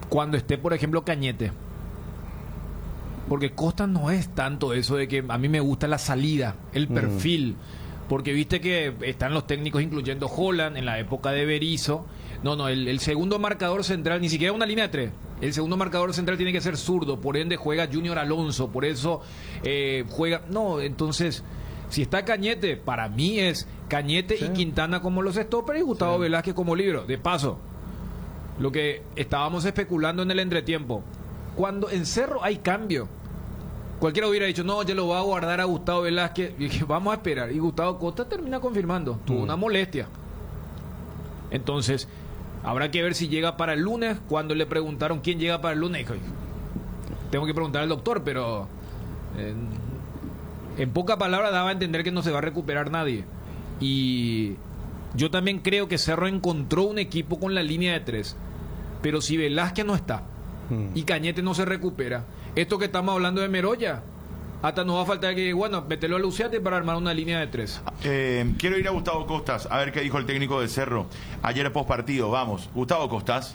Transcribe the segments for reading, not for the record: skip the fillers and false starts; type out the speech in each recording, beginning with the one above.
cuando esté, por ejemplo, Cañete. Porque Costa no es tanto eso de que a mí me gusta la salida, el perfil. Porque viste que están los técnicos, incluyendo Holland, en la época de Berizzo. No, el segundo marcador central, ni siquiera una línea de tres. El segundo marcador central tiene que ser zurdo, por ende juega Junior Alonso, por eso juega... No, entonces, si está Cañete, para mí es Cañete y Quintana como los stoppers y Gustavo Velázquez como libero. De paso, lo que estábamos especulando en el entretiempo, cuando en Cerro hay cambio, cualquiera hubiera dicho, no, ya lo va a guardar a Gustavo Velázquez. Y dije, vamos a esperar. Y Gustavo Costa termina confirmando. Tuvo una molestia. Entonces, habrá que ver si llega para el lunes. Cuando le preguntaron quién llega para el lunes, dijo, tengo que preguntar al doctor, pero en pocas palabras daba a entender que no se va a recuperar nadie. Y yo también creo que Cerro encontró un equipo con la línea de tres. Pero si Velázquez no está y Cañete no se recupera, esto que estamos hablando de Meroya, hasta nos va a faltar que, bueno, metelo a Luciate para armar una línea de tres. Quiero ir a Gustavo Costas, a ver qué dijo el técnico de Cerro ayer post partido. Vamos, Gustavo Costas.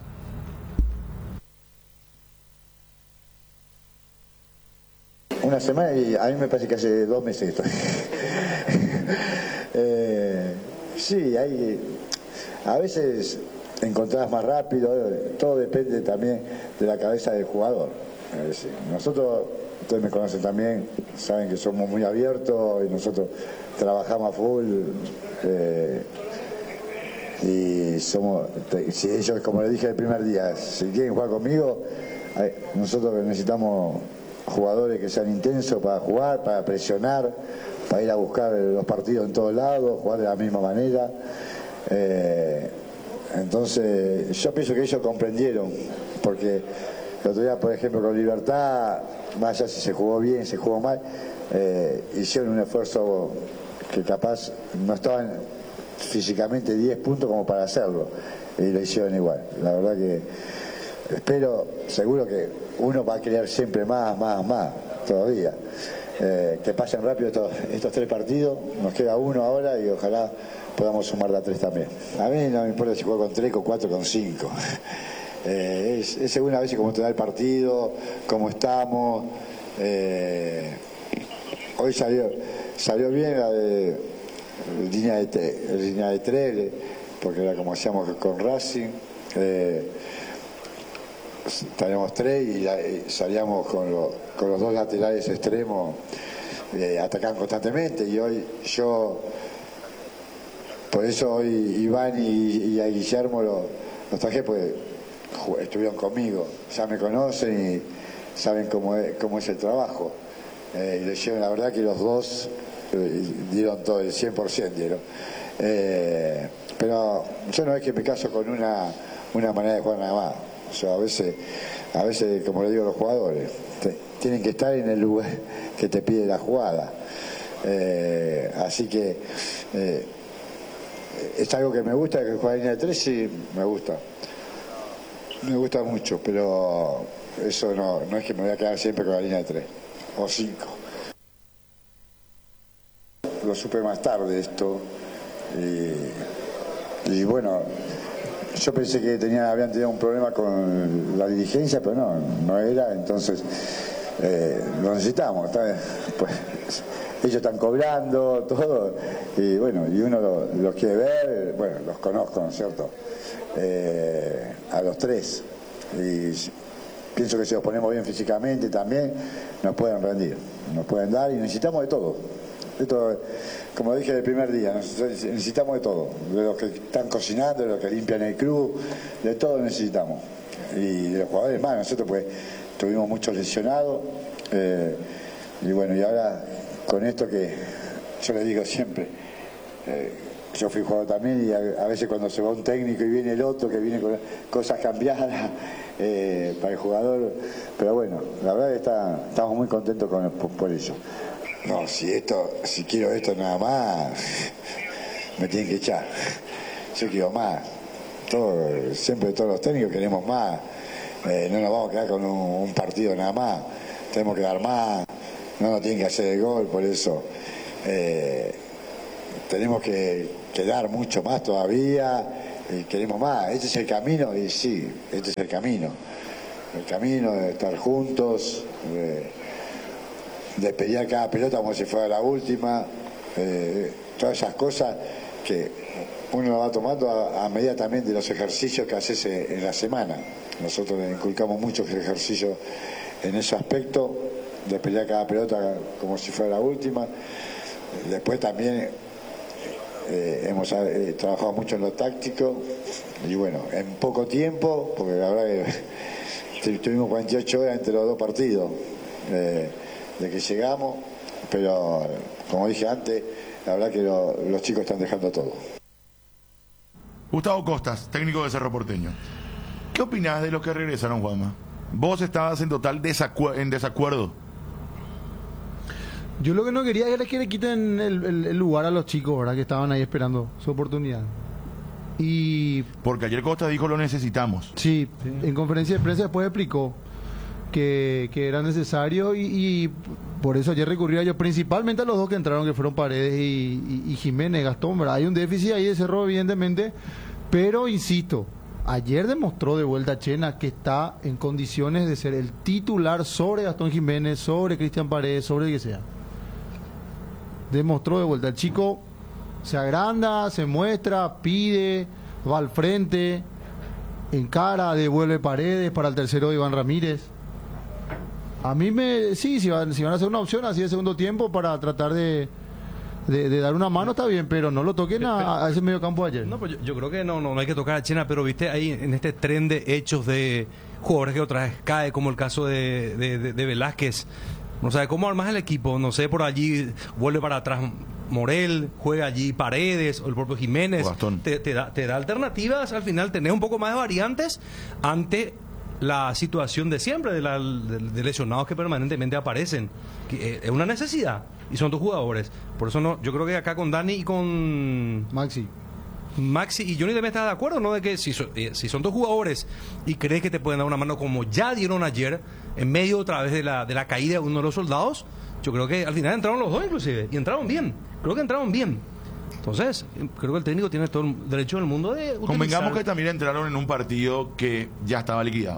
Una semana y a mí me parece que hace 2 meses que estoy. Sí, a veces encontrás más rápido, todo depende también de la cabeza del jugador. Nosotros, ustedes me conocen también, saben que somos muy abiertos y nosotros trabajamos a full y somos, si ellos, como les dije el primer día, si quieren jugar conmigo, nosotros necesitamos jugadores que sean intensos para jugar, para presionar, para ir a buscar los partidos en todos lados, jugar de la misma manera. Entonces yo pienso que ellos comprendieron, porque el otro día, por ejemplo, con Libertad, más allá si se jugó bien, se jugó mal, hicieron un esfuerzo que capaz no estaban físicamente 10 puntos como para hacerlo, y lo hicieron igual. La verdad que espero, seguro que uno va a querer siempre más todavía. Que pasen rápido estos 3 partidos, nos queda uno ahora y ojalá podamos sumar la 3 también. A mí no me importa si juego con 3, con 4, con 5. Es según a veces cómo te da el partido, cómo estamos. Hoy salió bien la de línea de 3, porque era como hacíamos con Racing. Teníamos 3 y salíamos con los 2 laterales extremos, atacaban constantemente, y hoy por eso hoy Iván y a Guillermo los traje, pues estuvieron conmigo, ya me conocen y saben cómo es el trabajo, y le llevan, la verdad que los 2 dieron todo, el 100% dieron, pero yo no es que me caso con una manera de jugar nada más. O sea, a veces, como le digo a los jugadores, tienen que estar en el lugar que te pide la jugada. Así que es algo que me gusta, que jugar en línea de 3, sí, me gusta. Me gusta mucho, pero eso no es que me voy a quedar siempre con la línea de 3 o 5. Lo supe más tarde esto y bueno, yo pensé que habían tenido un problema con la dirigencia, pero no era, entonces lo necesitamos, pues ellos están cobrando todo, y bueno, y uno los quiere ver, bueno, los conozco, ¿no es cierto? A los 3, y pienso que si los ponemos bien físicamente también, nos pueden rendir, nos pueden dar, y necesitamos de todo. Esto, como dije el primer día, necesitamos de todo, de los que están cocinando, de los que limpian el club, de todo necesitamos, y de los jugadores más. Nosotros pues tuvimos muchos lesionados, y bueno, y ahora con esto que yo les digo siempre, yo fui jugador también, y a veces cuando se va un técnico y viene el otro que viene con cosas cambiadas para el jugador, pero bueno, la verdad que estamos muy contentos por eso. No, si quiero esto nada más, me tienen que echar. Yo quiero más. Siempre todos los técnicos queremos más. No nos vamos a quedar con un partido nada más. Tenemos que dar más. No nos tienen que hacer el gol, por eso tenemos que dar mucho más todavía. Y queremos más. Este es el camino, y sí, este es el camino. el camino, de estar juntos, de pelear cada pelota como si fuera la última, todas esas cosas que uno lo va tomando a medida también de los ejercicios que haces en la semana. Nosotros le inculcamos mucho el ejercicio en ese aspecto, de pelear cada pelota como si fuera la última. Después también hemos trabajado mucho en lo táctico y bueno, en poco tiempo, porque la verdad que tuvimos 48 horas entre los dos partidos de que llegamos, pero como dije antes, la verdad que los chicos están dejando todo. Gustavo Costas, técnico de Cerro Porteño. ¿Qué opinás de los que regresaron, Juanma? Vos estabas en total desacuerdo. Yo lo que no quería era que le quiten el lugar a los chicos, ¿verdad? Que estaban ahí esperando su oportunidad. Y porque ayer Costas dijo lo necesitamos. Sí, en conferencia de prensa después explicó que era necesario y por eso ayer recurría yo principalmente a los dos que entraron, que fueron Paredes y Jiménez, Gastón, ¿verdad? Hay un déficit ahí de Cerro, evidentemente, pero insisto, ayer demostró de vuelta Chena que está en condiciones de ser el titular sobre Gastón Jiménez, sobre Cristian Paredes, sobre el que sea. Demostró de vuelta. El chico se agranda, se muestra, pide, va al frente, encara, devuelve Paredes para el tercero Iván Ramírez. A mí si van a hacer una opción así de segundo tiempo para tratar de dar una mano, está bien, pero no lo toquen a ese medio campo ayer. No, pues yo creo que no hay que tocar a Chena, pero viste ahí en este tren de hechos de jugadores que otra vez cae, como el caso de Velázquez. No sabe cómo armas el equipo, no sé, por allí vuelve para atrás Morel, juega allí Paredes o el propio Jiménez. Te da alternativas, al final tenés un poco más de variantes ante la situación de siempre de lesionados que permanentemente aparecen, que es una necesidad y son tus jugadores. Por eso yo creo que acá con Dani y con Maxi y Johnny deben estar de acuerdo, ¿no? De que si son tus jugadores y crees que te pueden dar una mano como ya dieron ayer en medio otra vez de la caída de uno de los soldados, yo creo que al final entraron los dos inclusive y entraron bien, entonces creo que el técnico tiene todo el derecho del mundo de utilizar. Convengamos que también entraron en un partido que ya estaba liquidado.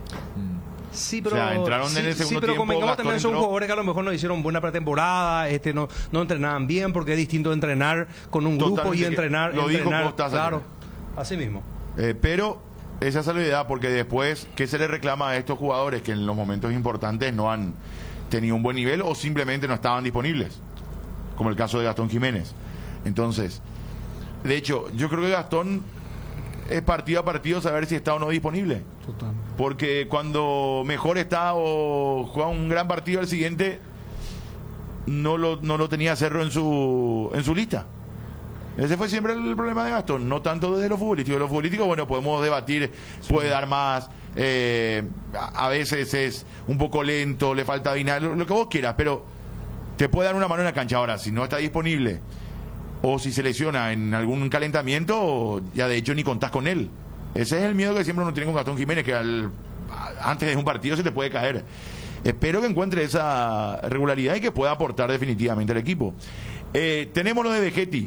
Sí, pero, o sea, entraron en el segundo tiempo. Convengamos también son jugadores que a lo mejor no hicieron buena pretemporada, no entrenaban bien, porque es distinto entrenar con un grupo y entrenar. Lo dijo Costas. Claro, así mismo. Pero esa salvedad, porque después, ¿qué se le reclama a estos jugadores que en los momentos importantes no han tenido un buen nivel o simplemente no estaban disponibles? Como el caso de Gastón Jiménez. Entonces, de hecho, yo creo que Gastón es partido a partido saber si está o no disponible. Total. Porque cuando mejor está o juega un gran partido, al siguiente no lo tenía Cerro en su lista. Ese fue siempre el problema de Gastón, no tanto desde lo futbolístico. De lo futbolístico, bueno, podemos debatir, puede dar más, a veces es un poco lento, le falta dinámica, lo que vos quieras, pero te puede dar una mano en la cancha. Ahora, si no está disponible o si se lesiona en algún calentamiento, ya de hecho ni contás con él. Ese es el miedo que siempre uno tiene con Gastón Jiménez, que antes de un partido se te puede caer. Espero que encuentre esa regularidad y que pueda aportar definitivamente al equipo. Tenemos lo de Vegetti.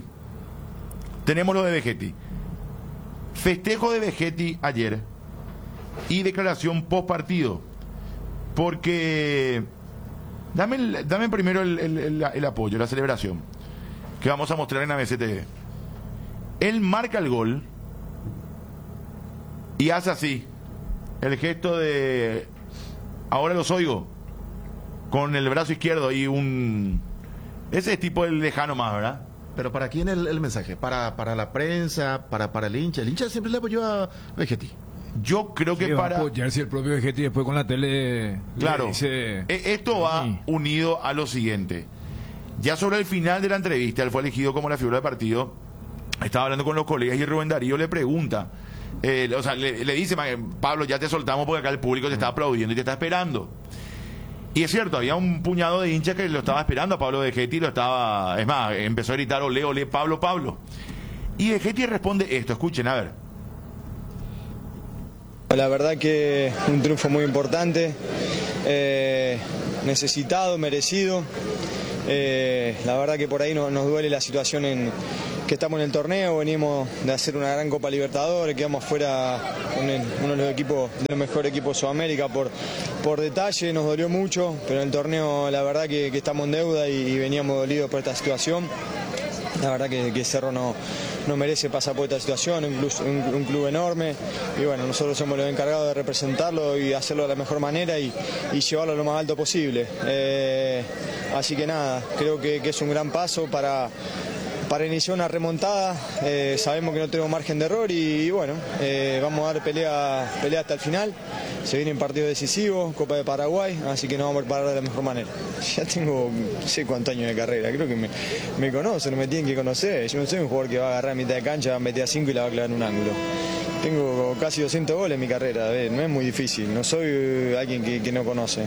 Festejo de Vegetti ayer y declaración post partido. Porque dame primero el apoyo, la celebración que vamos a mostrar en ABC TV. Él marca el gol y hace así el gesto de ahora los oigo con el brazo izquierdo y ese es tipo el lejano más, ¿verdad? Pero ¿para quién el mensaje? ¿Para la prensa? ¿Para el hincha? El hincha siempre le apoyó a Vegetti. Yo creo que para apoyarse el propio Vegetti después con la tele. Claro, esto va unido a lo siguiente. Ya sobre el final de la entrevista, él fue elegido como la figura del partido. Estaba hablando con los colegas y Rubén Darío le pregunta, le dice: Pablo, ya te soltamos porque acá el público te está aplaudiendo y te está esperando. Y es cierto, había un puñado de hinchas que lo estaba esperando a Pablo Vegetti, es más, empezó a gritar: olé, olé, Pablo, Pablo. Y Vegetti responde esto, escuchen, a ver. La verdad que un triunfo muy importante, necesitado, merecido. La verdad que por ahí nos duele la situación en estamos en el torneo, venimos de hacer una gran Copa Libertadores, quedamos fuera uno de los mejores equipos de Sudamérica por detalle, nos dolió mucho, pero en el torneo la verdad que estamos en deuda y veníamos dolidos por esta situación. La verdad que Cerro no merece pasar por esta situación, un club enorme, y bueno, nosotros somos los encargados de representarlo y hacerlo de la mejor manera y llevarlo a lo más alto posible. Así que nada, creo que es un gran paso para iniciar una remontada. Sabemos que no tenemos margen de error y bueno, vamos a dar pelea hasta el final. Se vienen partidos decisivos, Copa de Paraguay, así que nos vamos a preparar de la mejor manera. Ya tengo no sé cuántos años de carrera, creo que me conocen, no me tienen que conocer. Yo no soy un jugador que va a agarrar a mitad de cancha, va a meter a 5 y la va a clavar en un ángulo. Tengo casi 200 goles en mi carrera, no es muy difícil, no soy alguien que no conoce.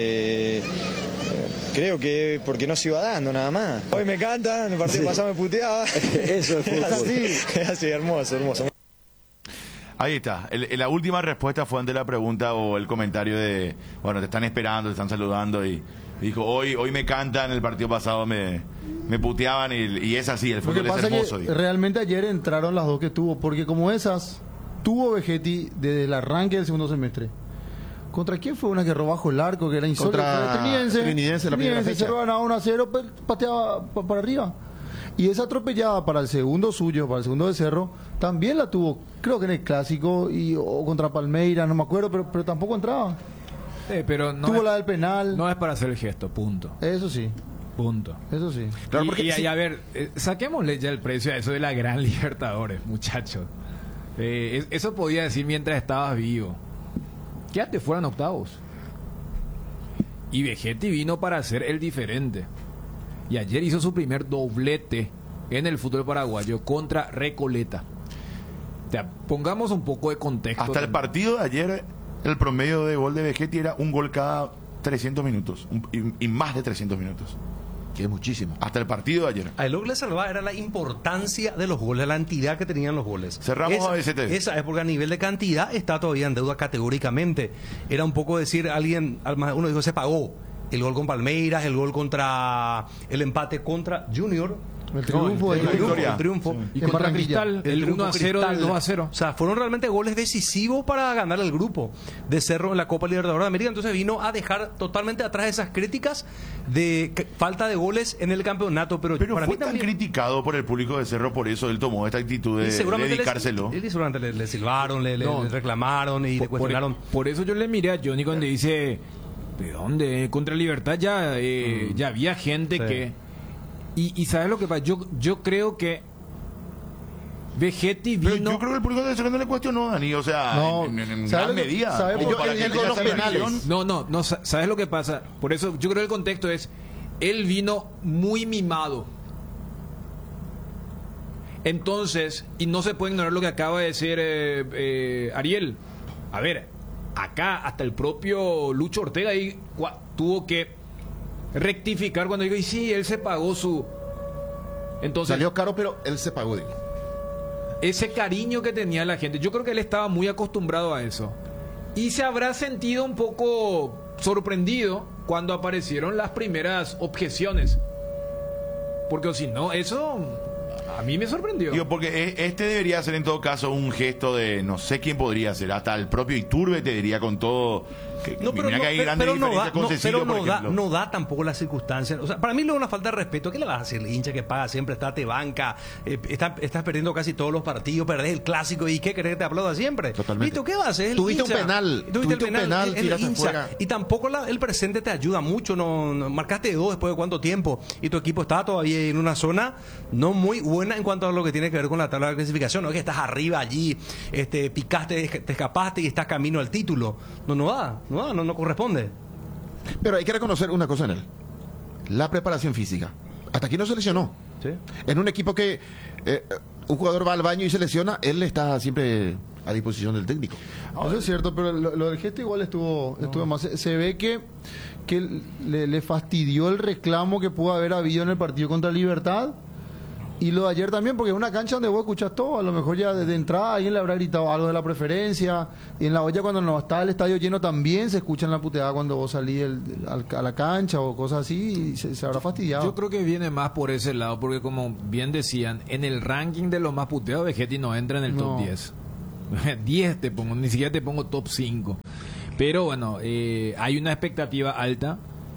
Creo que porque no se iba dando nada más. Hoy me canta, en el partido pasado me puteaba. Eso es fútbol. Así, hermoso. Ahí está. La última respuesta fue ante la pregunta o el comentario de, bueno, te están esperando, te están saludando y dijo, hoy me cantan, el partido pasado me puteaban y es así, el fútbol es hermoso. Que realmente ayer entraron las dos que tuvo, porque como esas, tuvo Vegetti desde el arranque del segundo semestre. ¿Contra quién fue una que robó bajo el arco, que era insólito? Contra Trinidense la primera fecha. Se ganaba 1-0, pateaba para arriba. Y esa atropellada para el segundo suyo, para el segundo de Cerro, también la tuvo, creo que en el Clásico o contra Palmeiras, no me acuerdo, pero tampoco entraba. Pero no tuvo la del penal. No es para hacer el gesto, punto. Eso sí. Punto. Eso sí. Claro, y a ver, saquémosle ya el precio a eso de la Gran Libertadores, muchachos. Eso podía decir mientras estabas vivo. Quédate fuera en octavos. Y Vegetti vino para hacer el diferente. Y ayer hizo su primer doblete en el fútbol paraguayo contra Recoleta. O sea, pongamos un poco de contexto. Hasta el partido de ayer, el promedio de gol de Vegetti era un gol cada 300 minutos. Y más de 300 minutos. Que es muchísimo. Hasta el partido de ayer. A lo que le salvaba era la importancia de los goles, la entidad que tenían los goles. Cerramos a BCT. Esa es porque a nivel de cantidad está todavía en deuda categóricamente. Era un poco decir, uno dijo, se pagó el gol con Palmeiras, el gol contra el empate contra Junior. El triunfo, el triunfo. Y contra Cristal, el 1-0, el 2-0. O sea, fueron realmente goles decisivos para ganar el grupo de Cerro en la Copa Libertadores de América. Entonces vino a dejar totalmente atrás esas críticas de falta de goles en el campeonato. Pero para fue mí tan también criticado por el público de Cerro, por eso él tomó esta actitud de dedicárselo. Seguramente le silbaron, le reclamaron y le cuestionaron. Por eso yo le miré a Johnny cuando dice, ¿de dónde? Contra Libertad ya había gente que... Y ¿sabes lo que pasa? Yo creo que Vegetti vino... Pero yo creo que el público de Cerro no le cuestionó, Dani, o sea, no, en gran medida. Los penales. No, ¿sabes lo que pasa? Por eso yo creo que el contexto es, él vino muy mimado. Entonces, y no se puede ignorar lo que acaba de decir Ariel. A ver, acá hasta el propio Lucho Ortega ahí tuvo que rectificar cuando digo, y sí, él se pagó su... Entonces, salió caro, pero él se pagó, digo. Ese cariño que tenía la gente, yo creo que él estaba muy acostumbrado a eso. Y se habrá sentido un poco sorprendido cuando aparecieron las primeras objeciones. Porque si no, eso a mí me sorprendió. Digo, porque este debería ser en todo caso un gesto de, no sé quién podría ser, hasta el propio Iturbe te diría con todo... no da tampoco las circunstancias. O sea, para mí luego una falta de respeto. ¿Qué le vas a hacer? El hincha que paga siempre está, te banca, estás perdiendo casi todos los partidos, perdés el clásico y ¿qué querés que te aplauda siempre? Totalmente. ¿Listo? ¿Qué vas a hacer? Tuviste un penal, el hincha. Y tampoco el presente te ayuda mucho. No marcaste 2 después de cuánto tiempo y tu equipo estaba todavía en una zona no muy buena en cuanto a lo que tiene que ver con la tabla de clasificación. No es que estás arriba allí, picaste, te escapaste y estás camino al título. No corresponde. Pero hay que reconocer una cosa en él: la preparación física. Hasta aquí no se lesionó. ¿Sí? En un equipo que un jugador va al baño y se lesiona, él está siempre a disposición del técnico. Eso es cierto, pero lo del gesto igual estuvo más. Se ve que le fastidió el reclamo que pudo haber habido en el partido contra Libertad. Y lo de ayer también, porque es una cancha donde vos escuchás todo, a lo mejor ya desde entrada alguien le habrá gritado algo de la preferencia, y en la olla cuando no está el estadio lleno también se escucha en la puteada cuando vos salís a la cancha o cosas así, y se habrá fastidiado. Yo creo que viene más por ese lado, porque como bien decían, en el ranking de los más puteados, Vegetti no entra en el top 10. 10 te pongo, ni siquiera te pongo top 5. Pero bueno, hay una expectativa alta.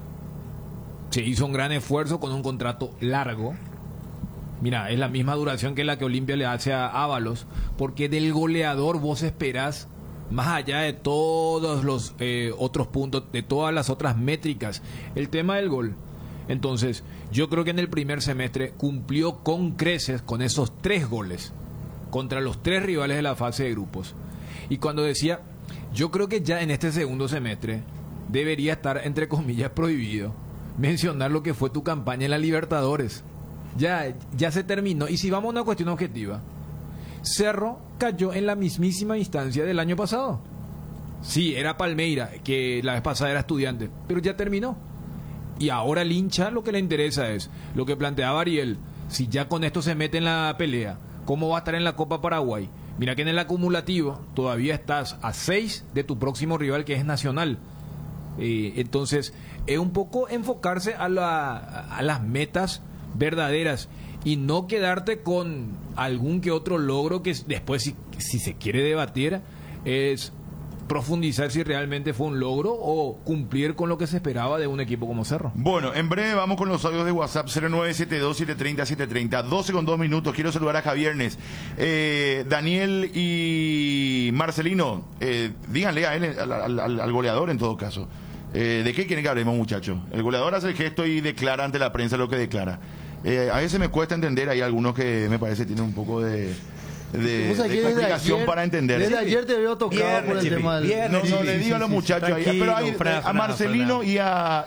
Se hizo un gran esfuerzo con un contrato largo. Mira, es la misma duración que la que Olimpia le hace a Ábalos, porque del goleador vos esperás, más allá de todos los otros puntos, de todas las otras métricas, el tema del gol. Entonces, yo creo que en el primer semestre cumplió con creces con esos 3 goles contra los 3 rivales de la fase de grupos. Y cuando decía, yo creo que ya en este segundo semestre debería estar, entre comillas, prohibido mencionar lo que fue tu campaña en la Libertadores. Ya se terminó. Y si vamos a una cuestión objetiva, Cerro cayó en la mismísima instancia del año pasado. Sí, era Palmeira, que la vez pasada era Estudiante, pero ya terminó. Y ahora el hincha lo que le interesa es lo que planteaba Ariel. Si ya con esto se mete en la pelea, ¿cómo va a estar en la Copa Paraguay? Mira que en el acumulativo todavía estás a 6 de tu próximo rival, que es Nacional. Entonces, es un poco enfocarse a las metas verdaderas y no quedarte con algún que otro logro que después, si se quiere debatir, es profundizar si realmente fue un logro o cumplir con lo que se esperaba de un equipo como Cerro. Bueno, en breve vamos con los audios de WhatsApp 0972-730-730. 12 con 2 minutos. Quiero saludar a Javiernes, Daniel y Marcelino. Díganle a él, al goleador en todo caso. ¿De qué quieren que hablemos, muchachos? El goleador hace el gesto y declara ante la prensa lo que declara. A veces me cuesta entender, hay algunos que me parece tienen un poco de complicación para entender. Desde ayer te veo tocado por el tema del... No le digo a los muchachos, pero hay a Marcelino y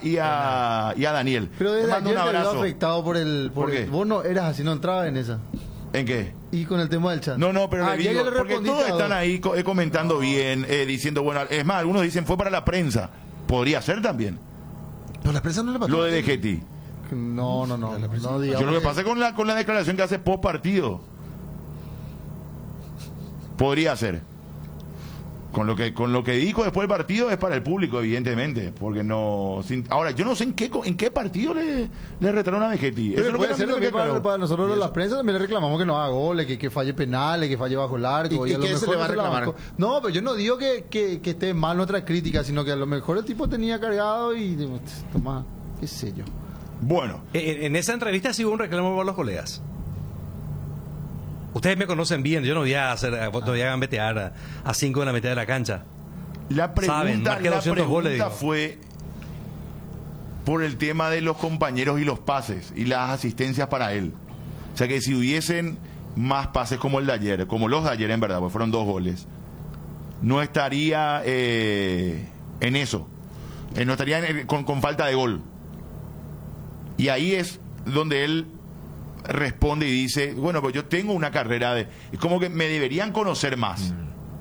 a Daniel. Pero desde ayer te veo afectado por el... Vos no eras así, no entrabas en esa. ¿En qué? Y con el tema del chat. No, pero le digo, porque todos están ahí comentando bien, diciendo, bueno, es más, algunos dicen fue para la prensa. Podría ser también. Pero la prensa no le pasó. Lo de Vegetti. No, Yo lo que pasa con la declaración que hace post partido. Podría ser. Con lo que dijo después del partido es para el público, evidentemente, porque no. Ahora, yo no sé en qué partido le retaron a Vegetti. Pero puede ser también para nosotros las prensas también le reclamamos que no haga goles, que falle penales, que falle bajo el arco. ¿Y qué se le va a reclamar? No, pero yo no digo que esté mal nuestra crítica, sino que a lo mejor el tipo tenía cargado y toma, qué sé yo. Bueno. En esa entrevista sí hubo un reclamo por los colegas. Ustedes me conocen bien, yo no voy a gambetear a 5 en la mitad de la cancha. La pregunta goles, fue por el tema de los compañeros y los pases y las asistencias para él. O sea que si hubiesen más pases como el de ayer, como los de ayer en verdad, porque fueron 2 goles, no estaría en eso. No estaría con falta de gol. Y ahí es donde él responde y dice, bueno, pues yo tengo una carrera es como que me deberían conocer más.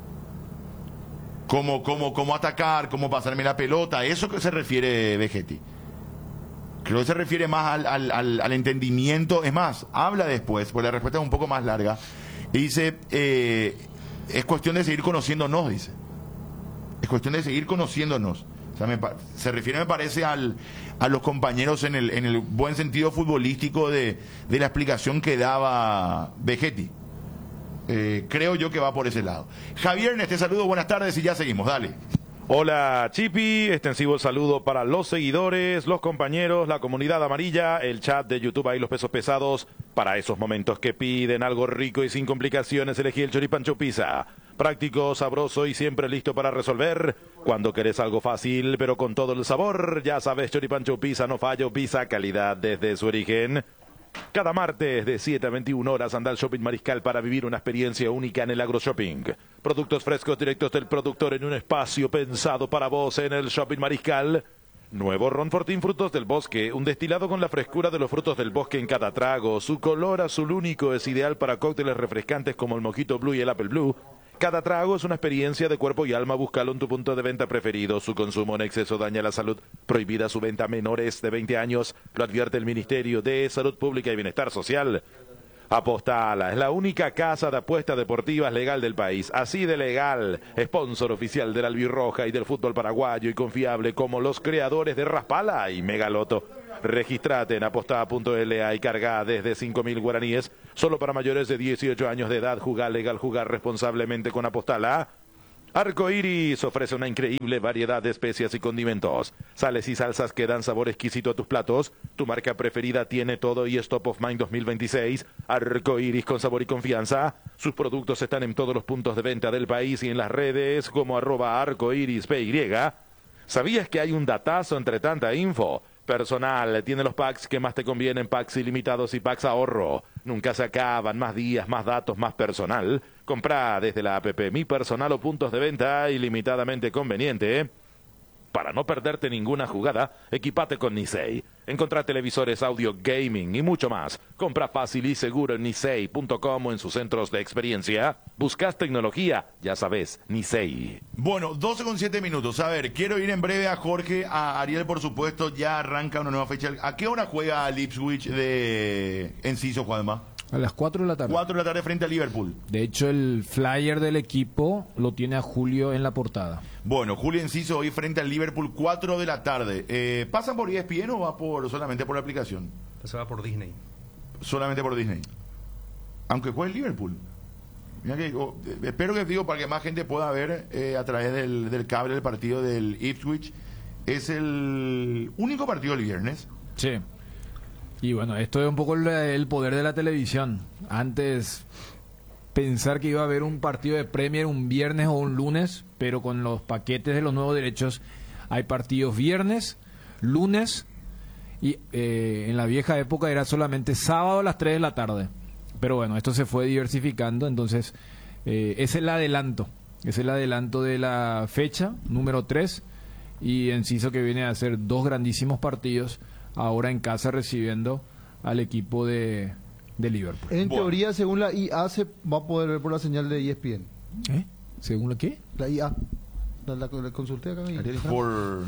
Cómo atacar, cómo pasarme la pelota, eso que se refiere Vegetti. Creo que se refiere más al entendimiento. Es más, habla después, porque la respuesta es un poco más larga, y dice, es cuestión de seguir conociéndonos, dice. Es cuestión de seguir conociéndonos. O sea, se refiere, me parece, a los compañeros en el buen sentido futbolístico de la explicación que daba Vegetti. Creo yo que va por ese lado. Javier, en este saludo, buenas tardes y ya seguimos, dale. Hola Chipi, extensivo saludo para los seguidores, los compañeros, la comunidad amarilla, el chat de YouTube, ahí los pesos pesados. Para esos momentos que piden algo rico y sin complicaciones, elegí el Choripancho Pizza. Práctico, sabroso y siempre listo para resolver. Cuando querés algo fácil, pero con todo el sabor, ya sabes, Choripancho Pizza, no fallo, pizza, calidad desde su origen. Cada martes de 7 a 21 horas anda al Shopping Mariscal para vivir una experiencia única en el AgroShopping. Productos frescos directos del productor en un espacio pensado para vos en el Shopping Mariscal. Nuevo Ron Fortín Frutos del Bosque, un destilado con la frescura de los frutos del bosque en cada trago. Su color azul único es ideal para cócteles refrescantes como el Mojito Blue y el Apple Blue. Cada trago es una experiencia de cuerpo y alma. Búscalo en tu punto de venta preferido. Su consumo en exceso daña la salud. Prohibida su venta a menores de 20 años. Lo advierte el Ministerio de Salud Pública y Bienestar Social. Apostala, es la única casa de apuestas deportivas legal del país. Así de legal, sponsor oficial del Albirroja y del fútbol paraguayo y confiable como los creadores de Raspala y Megaloto. Registrate en apostada.la y carga desde 5.000 guaraníes. Solo para mayores de 18 años de edad. Jugar legal, jugar responsablemente con Apostala. Arco Iris ofrece una increíble variedad de especias y condimentos. Sales y salsas que dan sabor exquisito a tus platos. Tu marca preferida tiene todo y es Top of Mind 2026. Arco Iris con sabor y confianza. Sus productos están en todos los puntos de venta del país y en las redes como @arcoirispy. ¿Sabías que hay un datazo entre tanta info? Personal, tiene los packs que más te convienen, packs ilimitados y packs ahorro. Nunca se acaban, más días, más datos, más personal. Comprá desde la app Mi Personal o puntos de venta ilimitadamente conveniente. Para no perderte ninguna jugada, equipate con Nisei. Encontrá televisores, audio, gaming y mucho más. Compra fácil y seguro en nisei.com o en sus centros de experiencia. ¿Buscas tecnología? Ya sabes, Nisei. Bueno, 12 con 7 minutos. A ver, quiero ir en breve a Jorge, a Ariel, por supuesto. Ya arranca una nueva fecha. ¿A qué hora juega el Ipswich de Enciso, Juanma? A las 4 de la tarde. 4 de la tarde frente a Liverpool. De hecho, el flyer del equipo lo tiene a Julio en la portada. Bueno, Julio Enciso hoy frente al Liverpool, 4 de la tarde. ¿Pasa por ESPN o va solamente por la aplicación? Se va por Disney. Solamente por Disney. Aunque juegue el Liverpool. Mira que, espero que digo para que más gente pueda ver a través del cable el partido del Ipswich. Es el único partido del viernes. Sí. Y bueno, esto es un poco el poder de la televisión. Antes pensar que iba a haber un partido de Premier un viernes o un lunes, pero con los paquetes de los nuevos derechos hay partidos viernes, lunes y en la vieja época era solamente sábado a las 3 de la tarde. Pero bueno, esto se fue diversificando, entonces es el adelanto. Es el adelanto de la fecha número 3 y Enciso que viene a hacer 2 grandísimos partidos ahora en casa recibiendo al equipo de Liverpool. En teoría, según la IA, se va a poder ver por la señal de ESPN. ¿Eh? ¿Según la qué? La IA. La consulté acá. Por...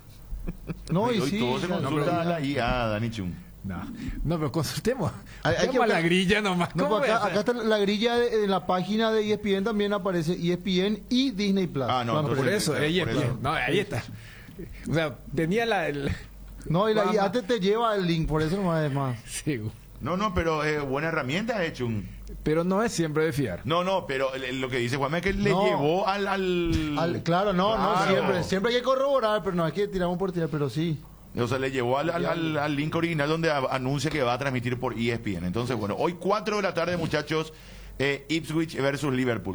No, hoy sí. todo se consulta a la IA, Dani Chum. No, pero consultemos. Hay que la grilla nomás. No, acá está la grilla en la página de ESPN, también aparece ESPN y Disney Plus. Ah, no, por eso, ESPN. No, ahí está. O sea, tenía No, y la IA te lleva el link, por eso no es más. Sí. No, pero buena herramienta, Chum. Pero no es siempre de fiar. No, pero lo que dice Juanma es que le llevó al... Claro, siempre hay que corroborar, pero no hay que tiramos por tirar, pero sí. O sea, le llevó al link original donde anuncia que va a transmitir por ESPN. Entonces, bueno, hoy 4 de la tarde, muchachos, Ipswich versus Liverpool.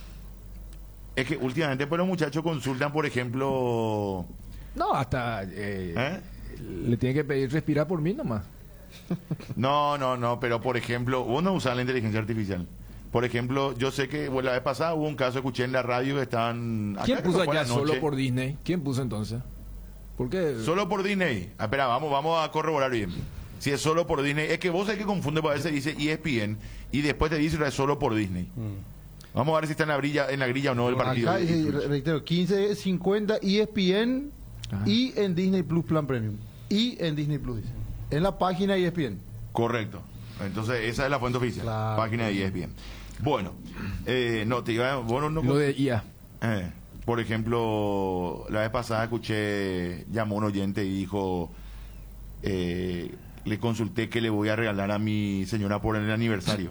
Es que últimamente pues los muchachos consultan, por ejemplo... No, hasta... le tiene que pedir respirar por mí nomás. No, pero por ejemplo, vos no usás la inteligencia artificial. Por ejemplo, yo sé que la vez pasada hubo un caso, escuché en la radio que estaban... ¿Quién puso allá solo por Disney? ¿Quién puso entonces? ¿Por qué? Solo por Disney. Espera, vamos a corroborar bien. Si es solo por Disney, es que vos hay que confunde, porque a veces dice ESPN y después te dice que es solo por Disney. Vamos a ver si está en la grilla o no el partido. Acá, reitero, 15.50 ESPN y en Disney Plus Plan Premium. Y en Disney Plus, dice. En la página de ESPN. Correcto. Entonces, esa es la fuente oficial. Claro. Página de ESPN. Bueno, no, te iba... Bueno, no, lo de IA. Por ejemplo, la vez pasada llamó un oyente y dijo, le consulté qué le voy a regalar a mi señora por el aniversario.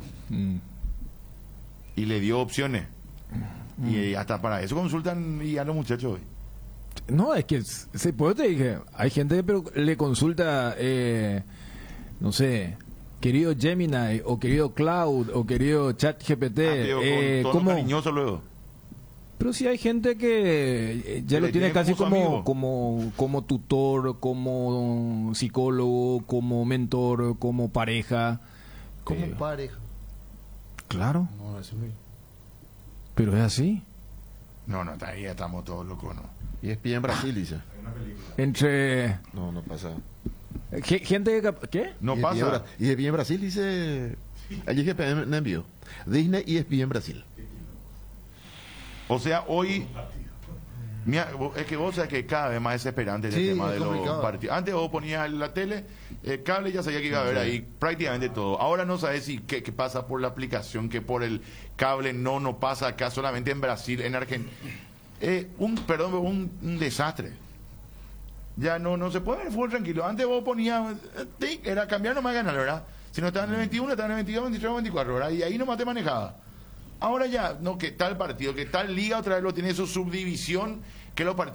Y le dio opciones. Y hasta para eso consultan y a los muchachos hoy. No, es que, por eso te dije, hay gente que le consulta, no sé, querido Gemini, o querido Cloud, o querido ChatGPT. Con tono cariñoso luego. Pero sí hay gente que ya lo tiene casi como tutor, como psicólogo, como mentor, como pareja. Como pareja. Claro. No, eso es muy... Pero es así. No, ahí estamos todos locos, ¿no? Y es en Brasil, dice. Entre... No pasa. Gente que... ¿Qué? No pasa. Y es en Brasil, dice... Allí que me envió. Disney y es en Brasil. O sea, hoy Mira, es que vos sabés que cada vez más desesperante Sí, el tema es de los complicado. partidos. Antes vos ponías la tele, el cable, ya sabía que iba a haber ahí prácticamente todo. Ahora no sabes si qué pasa por la aplicación, que por el cable no pasa acá, solamente en Brasil, en Argentina. Un desastre. Ya no se puede ver fútbol tranquilo. Antes vos ponías, era cambiar nomás ganar, ¿verdad? Si no estaban en el 21, estaban en el 22, 23, 24, ¿verdad? Y ahí nomás te manejaba. Ahora ya, no, que tal partido, que tal liga otra vez lo tiene su subdivisión, que los partidos